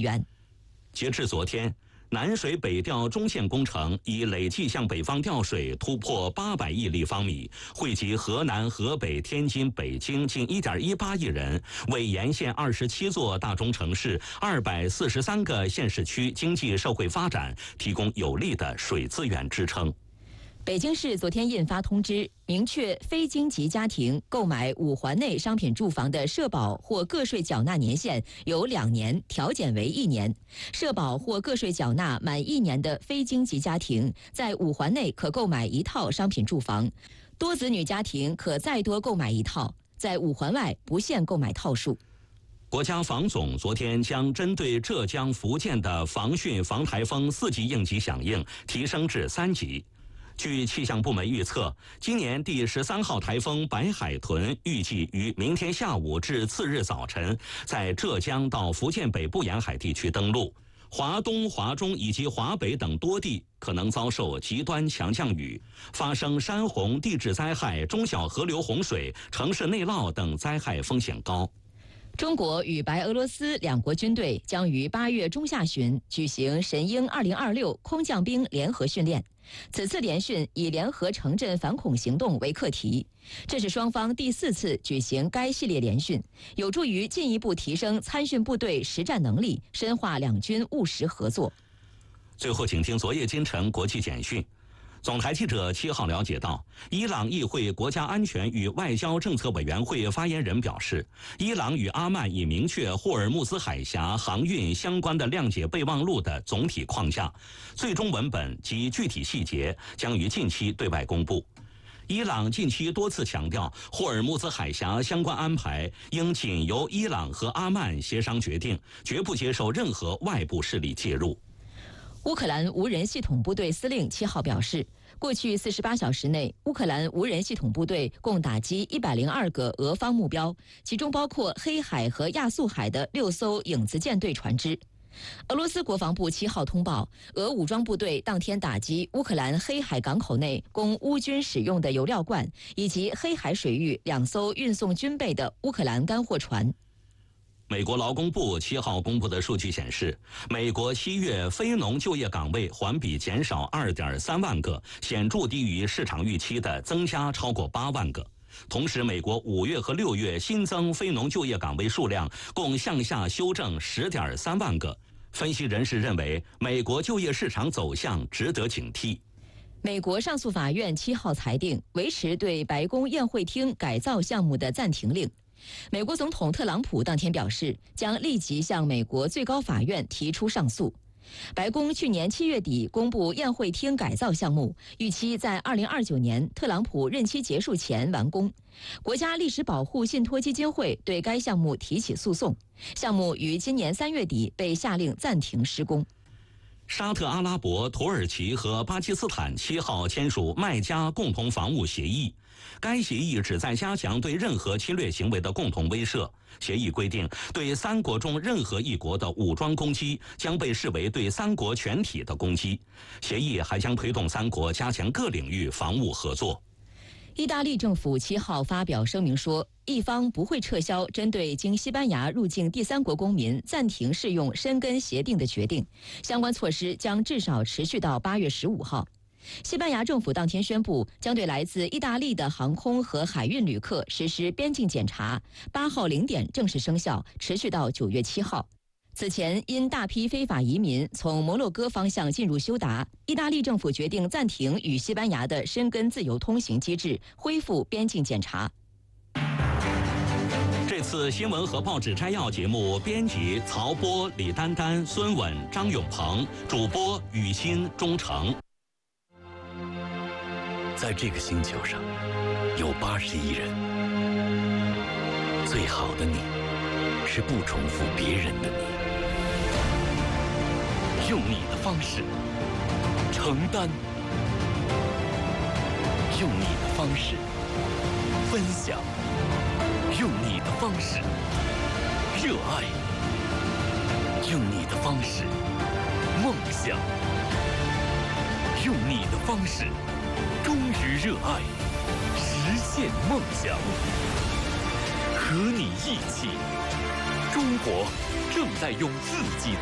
元。 截至昨天，南水北调中线工程已累计向北方调水突破800亿立方米，惠及河南、河北、天津、北京近1.18亿人，为沿线27座大中城市、243个县市区经济社会发展提供有力的水资源支撑。 北京市昨天印发通知，明确非京籍家庭购买5环内商品住房的社保或个税缴纳年限由2年调减为1年。社保或个税缴纳满1年的非京籍家庭，在5环内可购买1套商品住房；多子女家庭可再多购买1套，在5环外不限购买套数。 国家防总昨天将针对浙江、福建的防汛防台风4级应急响应提升至3级。据气象部门预测，今年第13号台风白海豚预计于明天下午至次日早晨在浙江到福建北部沿海地区登陆，华东、华中以及华北等多地可能遭受极端强降雨，发生山洪、地质灾害、中小河流洪水、城市内涝等灾害风险高。 中国与白俄罗斯两国军队将于8月中下旬举行神鹰2026空降兵联合训练。此次联训以联合城镇反恐行动为课题，这是双方第4次举行该系列联训，有助于进一步提升参训部队实战能力，深化两军务实合作。 最后，请听昨夜今晨国际简讯。总台记者7号了解到，伊朗议会国家安全与外交政策委员会发言人表示，伊朗与阿曼已明确霍尔木兹海峡航运相关的谅解备忘录的总体框架，最终文本及具体细节将于近期对外公布。伊朗近期多次强调，霍尔木兹海峡相关安排应仅由伊朗和阿曼协商决定，绝不接受任何外部势力介入。 乌克兰无人系统部队司令7号表示，过去48小时内，乌克兰无人系统部队共打击102个俄方目标，其中包括黑海和亚速海的6艘影子舰队船只。俄罗斯国防部7号通报，俄武装部队当天打击乌克兰黑海港口内供乌军使用的油料罐，以及黑海水域2艘运送军备的乌克兰干货船。 美国劳工部7号公布的数据显示，美国7月非农就业岗位环比减少2.3万个，显著低于市场预期的增加超过8万个。同时，美国5月和6月新增非农就业岗位数量共向下修正10.3万个。分析人士认为，美国就业市场走向值得警惕。 美国上诉法院7号裁定维持对白宫宴会厅改造项目的暂停令。美国总统特朗普当天表示，将立即向美国最高法院提出上诉。白宫去年7月底公布宴会厅改造项目，预期在2029年特朗普任期结束前完工。国家历史保护信托基金会对该项目提起诉讼，项目于今年3月底被下令暂停施工。 沙特阿拉伯、土耳其和巴基斯坦7号签署麦加共同防务协议，该协议旨在加强对任何侵略行为的共同威慑。协议规定，对3国中任何一国的武装攻击将被视为对3国全体的攻击。协议还将推动3国加强各领域防务合作。 意大利政府7号发表声明说，一方不会撤销针对经西班牙入境第3国公民暂停适用申根协定的决定，相关措施将至少持续到8月15号。西班牙政府当天宣布，将对来自意大利的航空和海运旅客实施边境检查，8号0点正式生效，持续到9月7号。此前，因大批非法移民从摩洛哥方向进入休达，意大利政府决定暂停与西班牙的申根自由通行机制，恢复边境检查。 这次新闻和报纸摘要节目编辑曹波、李丹丹、孙稳、张永鹏，主播雨欣、钟诚。 在这个星球上，有80亿人，最好的你是不重复别人的你。用你的方式承担，用你的方式分享，用你的方式热爱，用你的方式梦想，用你的方式忠于热爱，实现梦想。和你一起，中国正在用自己的